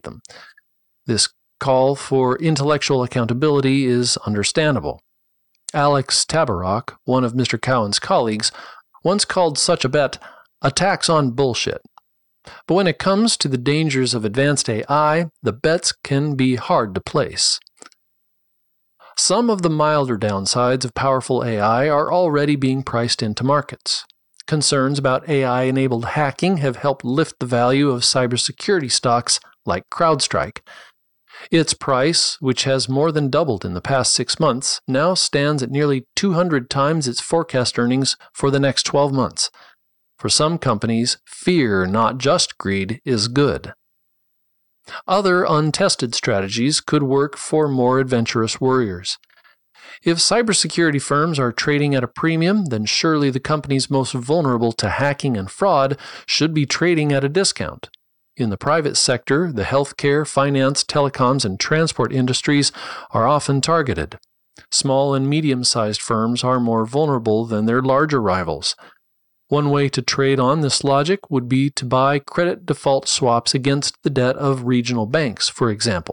them. This call for intellectual accountability is understandable. Alex Tabarrok, one of Mr. Cowen's colleagues, once called such a bet a tax on bullshit. But when it comes to the dangers of advanced AI, the bets can be hard to place. Some of the milder downsides of powerful AI are already being priced into markets. Concerns about AI-enabled hacking have helped lift the value of cybersecurity stocks like CrowdStrike. Its price, which has more than doubled in the past 6 months, now stands at nearly 200 times its forecast earnings for the next 12 months. For some companies, fear, not just greed, is good. Other untested strategies could work for more adventurous warriors. If cybersecurity firms are trading at a premium, then surely the companies most vulnerable to hacking and fraud should be trading at a discount. In the private sector, the healthcare, finance, telecoms, and transport industries are often targeted. Small and medium-sized firms are more vulnerable than their larger rivals. One way to trade on this logic would be to buy credit default swaps against the debt of regional banks, for example.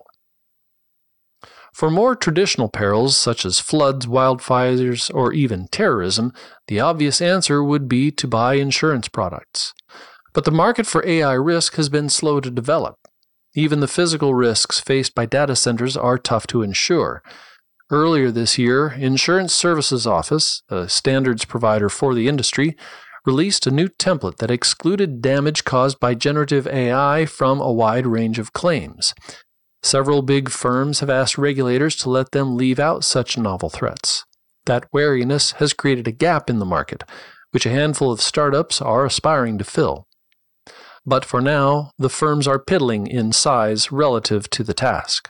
For more traditional perils such as floods, wildfires, or even terrorism, the obvious answer would be to buy insurance products. But the market for AI risk has been slow to develop. Even the physical risks faced by data centers are tough to insure. Earlier this year, Insurance Services Office, a standards provider for the industry, released a new template that excluded damage caused by generative AI from a wide range of claims. Several big firms have asked regulators to let them leave out such novel threats. That wariness has created a gap in the market, which a handful of startups are aspiring to fill. But for now, the firms are piddling in size relative to the task.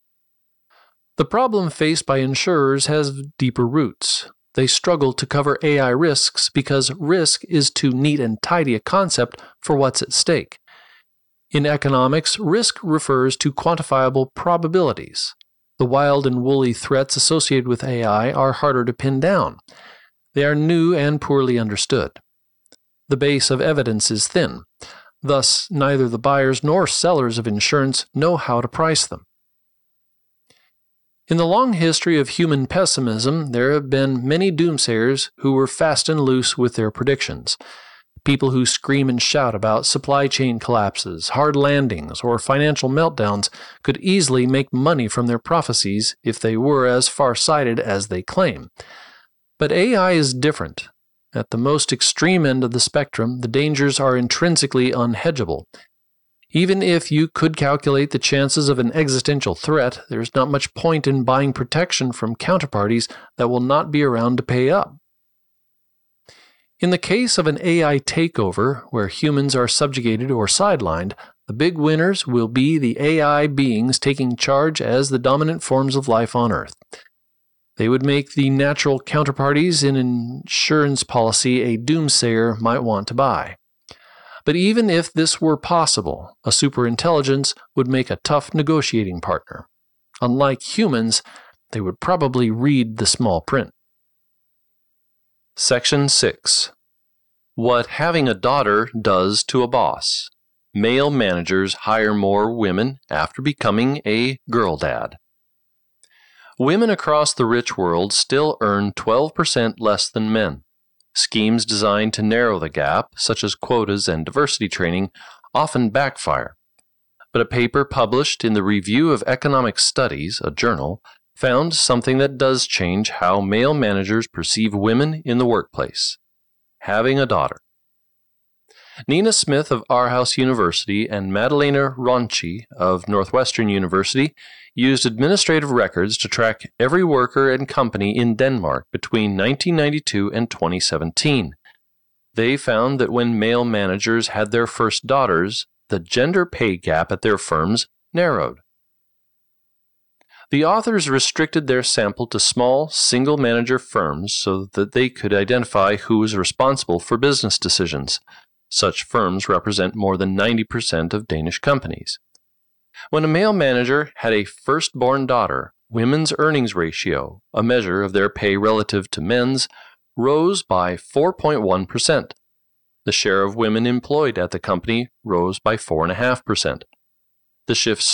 The problem faced by insurers has deeper roots. They struggle to cover AI risks because risk is too neat and tidy a concept for what's at stake. In economics, risk refers to quantifiable probabilities. The wild and woolly threats associated with AI are harder to pin down. They are new and poorly understood. The base of evidence is thin. Thus, neither the buyers nor sellers of insurance know how to price them. In the long history of human pessimism, there have been many doomsayers who were fast and loose with their predictions. People who scream and shout about supply chain collapses, hard landings, or financial meltdowns could easily make money from their prophecies if they were as far-sighted as they claim. But AI is different. At the most extreme end of the spectrum, the dangers are intrinsically unhedgeable. Even if you could calculate the chances of an existential threat, there's not much point in buying protection from counterparties that will not be around to pay up. In the case of an AI takeover, where humans are subjugated or sidelined, the big winners will be the AI beings taking charge as the dominant forms of life on Earth. They would make the natural counterparties in an insurance policy a doomsayer might want to buy. But even if this were possible, a superintelligence would make a tough negotiating partner. Unlike humans, they would probably read the small print. Section 6. What having a daughter does to a boss. Male managers hire more women after becoming a girl dad. Women across the rich world still earn 12% less than men. Schemes designed to narrow the gap, such as quotas and diversity training, often backfire. But a paper published in the Review of Economic Studies, a journal, found something that does change how male managers perceive women in the workplace. Having a daughter. Nina Smith of Aarhus University and Madalena Ronchi of Northwestern University used administrative records to track every worker and company in Denmark between 1992 and 2017. They found that when male managers had their first daughters, the gender pay gap at their firms narrowed. The authors restricted their sample to small, single-manager firms so that they could identify who was responsible for business decisions. Such firms represent more than 90% of Danish companies. When a male manager had a firstborn daughter, women's earnings ratio, a measure of their pay relative to men's, rose by 4.1%. The share of women employed at the company rose by 4.5%. The shift